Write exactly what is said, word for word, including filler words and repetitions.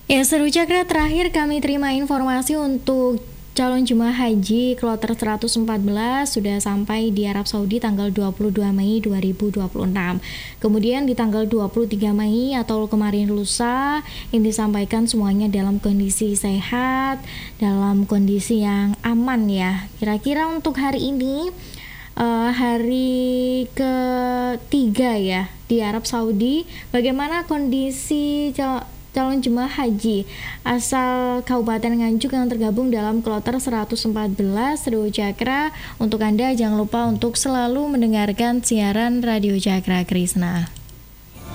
Ya, Seru Cakra, terakhir kami terima informasi untuk calon jemaah haji kloter seratus empat belas sudah sampai di Arab Saudi tanggal dua puluh dua Mei dua ribu dua puluh enam. Kemudian di tanggal dua puluh tiga Mei atau kemarin lusa, ini disampaikan semuanya dalam kondisi sehat, dalam kondisi yang aman ya. Kira-kira untuk hari ini, uh, hari ketiga ya di Arab Saudi, bagaimana kondisi cal- calon jemaah haji asal Kabupaten Nganjuk yang tergabung dalam kloter seratus empat belas Seru Cakra. Untuk Anda jangan lupa untuk selalu mendengarkan siaran Radio Cakra Krisna.